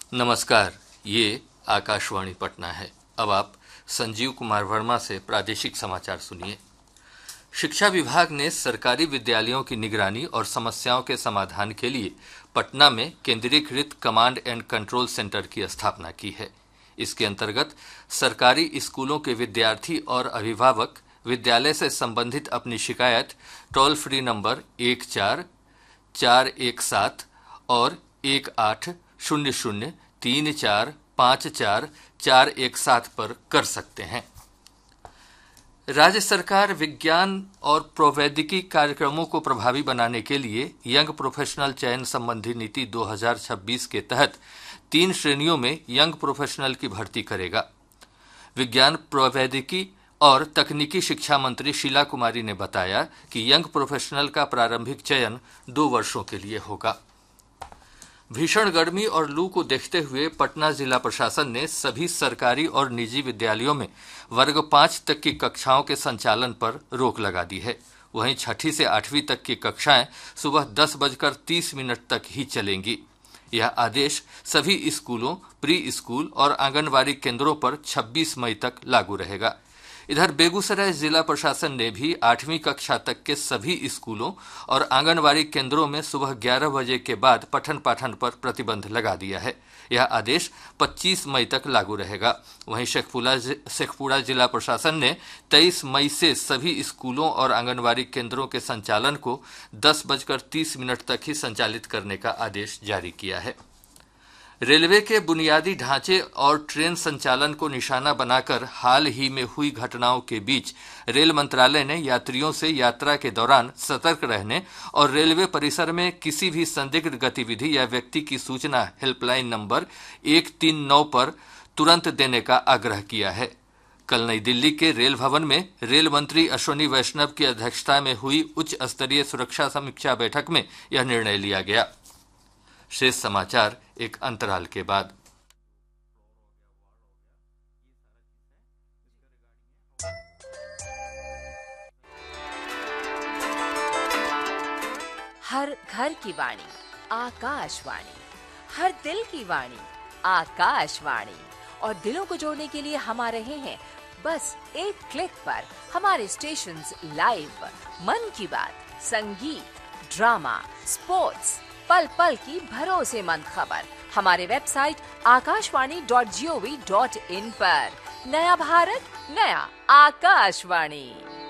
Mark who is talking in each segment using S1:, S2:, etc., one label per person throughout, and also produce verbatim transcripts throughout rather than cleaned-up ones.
S1: नमस्कार, ये आकाशवाणी पटना है। अब आप संजीव कुमार वर्मा से प्रादेशिक समाचार सुनिए। शिक्षा विभाग ने सरकारी विद्यालयों की निगरानी और समस्याओं के समाधान के लिए पटना में केंद्रीकृत कमांड एंड कंट्रोल सेंटर की स्थापना की है। इसके अंतर्गत सरकारी स्कूलों के विद्यार्थी और अभिभावक विद्यालय से संबंधित अपनी शिकायत टोल फ्री नंबर एक चार चार एक सात और एक आठ शून्य शून्य तीन चार पाँच चार चार एक सात पर कर सकते हैं। राज्य सरकार विज्ञान और प्रौद्योगिकी कार्यक्रमों को प्रभावी बनाने के लिए यंग प्रोफेशनल चयन संबंधी नीति दो हज़ार छब्बीस के तहत तीन श्रेणियों में यंग प्रोफेशनल की भर्ती करेगा। विज्ञान प्रौद्योगिकी और तकनीकी शिक्षा मंत्री शीला कुमारी ने बताया कि यंग प्रोफेशनल का प्रारंभिक चयन दो वर्षों के लिए होगा। भीषण गर्मी और लू को देखते हुए पटना जिला प्रशासन ने सभी सरकारी और निजी विद्यालयों में वर्ग पाँच तक की कक्षाओं के संचालन पर रोक लगा दी है। वहीं छठी से आठवीं तक की कक्षाएं सुबह दस बजकर तीस मिनट तक ही चलेंगी। यह आदेश सभी स्कूलों, प्री स्कूल और आंगनबाड़ी केंद्रों पर छब्बीस मई तक लागू रहेगा। इधर बेगूसराय जिला प्रशासन ने भी आठवीं कक्षा तक के सभी स्कूलों और आंगनबाड़ी केंद्रों में सुबह ग्यारह बजे के बाद पठन पाठन पर प्रतिबंध लगा दिया है। यह आदेश पच्चीस मई तक लागू रहेगा। वहीं शेखपुरा शेखपुरा जिला प्रशासन ने तेईस मई से सभी स्कूलों और आंगनबाड़ी केंद्रों के संचालन को दस बजकर तीस मिनट तक ही संचालित करने का आदेश जारी किया है। रेलवे के बुनियादी ढांचे और ट्रेन संचालन को निशाना बनाकर हाल ही में हुई घटनाओं के बीच रेल मंत्रालय ने यात्रियों से यात्रा के दौरान सतर्क रहने और रेलवे परिसर में किसी भी संदिग्ध गतिविधि या व्यक्ति की सूचना हेल्पलाइन नंबर एक तीन नौ पर तुरंत देने का आग्रह किया है। कल नई दिल्ली के रेल भवन में रेल मंत्री अश्विनी वैष्णव की अध्यक्षता में हुई उच्च स्तरीय सुरक्षा समीक्षा बैठक में यह निर्णय लिया गया। शेष समाचार एक अंतराल के बाद।
S2: हर घर की वाणी आकाशवाणी, हर दिल की वाणी आकाशवाणी। और दिलों को जोड़ने के लिए हम आ रहे हैं बस एक क्लिक पर। हमारे स्टेशंस लाइव, मन की बात, संगीत, ड्रामा, स्पोर्ट्स, पल पल की भरोसेमंद खबर हमारे website Akashvani dot G O V dot in पर। नया भारत, नया आकाशवाणी।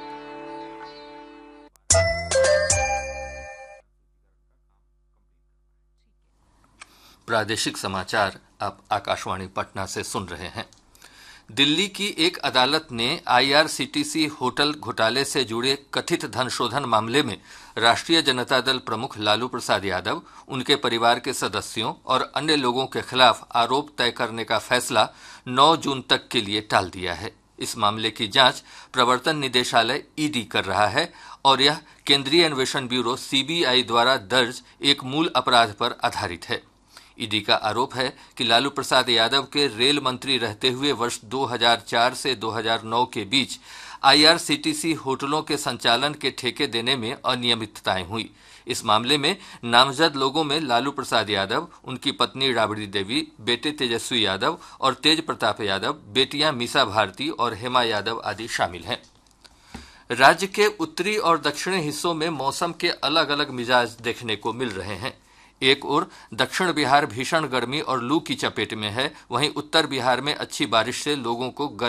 S1: प्रादेशिक समाचार आप आकाशवाणी पटना से सुन रहे हैं। दिल्ली की एक अदालत ने I R C T C hotel घोटाले से जुड़े कथित धन शोधन मामले में राष्ट्रीय जनता दल प्रमुख लालू प्रसाद यादव, उनके परिवार के सदस्यों और अन्य लोगों के खिलाफ आरोप तय करने का फैसला नौ जून तक के लिए टाल दिया है। इस मामले की जांच प्रवर्तन निदेशालय ई डी कर रहा है और यह केंद्रीय अन्वेषण ब्यूरो सी बी आई द्वारा दर्ज एक मूल अपराध पर आधारित है। ईडी का आरोप है कि लालू प्रसाद यादव के रेल मंत्री रहते हुए वर्ष दो हज़ार चार से दो हज़ार नौ के बीच I R C T C होटलों के संचालन के ठेके देने में अनियमितताएं हुई। इस मामले में नामजद लोगों में लालू प्रसाद यादव, उनकी पत्नी राबड़ी देवी, बेटे तेजस्वी यादव और तेज प्रताप यादव, बेटियां मीसा भारती और हेमा यादव आदि शामिल हैं। राज्य के उत्तरी और दक्षिणी हिस्सों में मौसम के अलग अलग मिजाज देखने को मिल रहे हैं। एक ओर दक्षिण बिहार भीषण गर्मी और लू की चपेट में है, वहीं उत्तर बिहार में अच्छी बारिश से लोगों को गर्मी